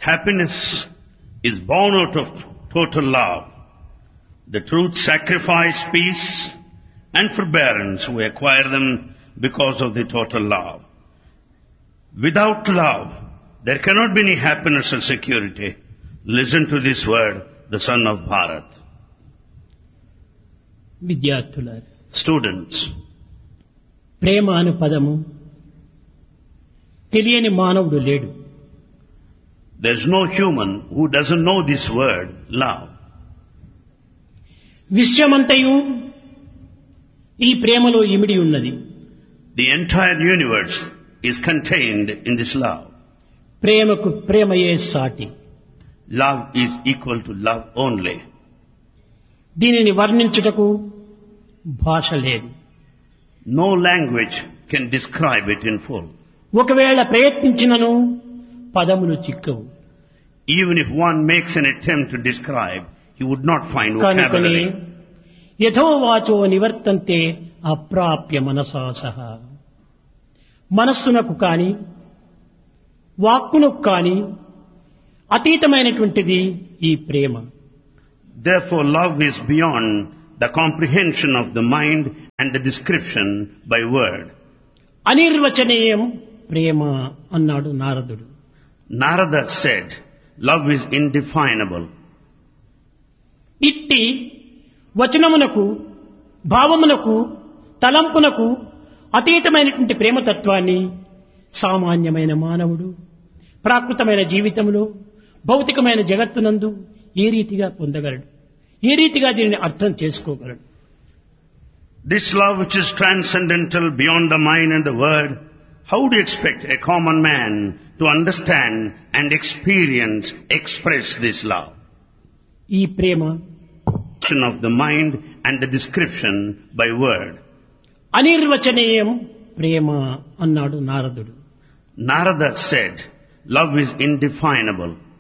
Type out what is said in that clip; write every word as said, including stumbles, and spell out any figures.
Happiness is born out of total love. The truth sacrifice peace and forbearance we acquire them because of the total love. Without love, there cannot be any happiness or security. Listen to this word, the son of Bharat. విద్యార్థులారా, Students, ప్రేమ అను పదము తెలియని మానవుడు లేడు. there is no human who doesn't know this word, love. విశ్వమంతయు ఈ ప్రేమలో ఇమిడి ఉన్నది. The entire universe is contained in this love. ప్రేమకు ప్రేమయే సాటి. Love is equal to love only. దీనిని వర్ణించుటకు భాష లేదు. No language can describe it in full. ఒకవేళ ప్రయత్నించినను పదములు చిక్కవు. Even if one makes an attempt to describe, he would not find కనుకనే vocabulary. యథోవాచో నివర్తంతే అప్రాప్య మనసా సహా. మనస్సునకు కాని వాక్కునకు కాని అతీతమైనటువంటిది ఈ ప్రేమ. Therefore, love is beyond the comprehension of the mind and the description by word. అనిర్వచనీయం ప్రేమ అన్నాడు నారదుడు. Narada said, love is indefinable. ఇట్టి వచనమునకు, భావమునకు, తలంపునకు అతీతమైనటువంటి ప్రేమతత్వాన్ని సామాన్యమైన మానవుడు ప్రాకృతమైన జీవితంలో భౌతికమైన జగత్తునందు ఏ రీతిగా పొందగలడు, ఏ రీతిగా దీనిని అర్థం చేసుకోగలడు? This love which is transcendental beyond the mind and the word, how do you expect a common man to understand and experience, express this love? ఈ ప్రేమ Of the mind and the description by word. అనిర్వచనీయం ప్రేమ అన్నాడు నారదుడు. Narada said, love is indefinable.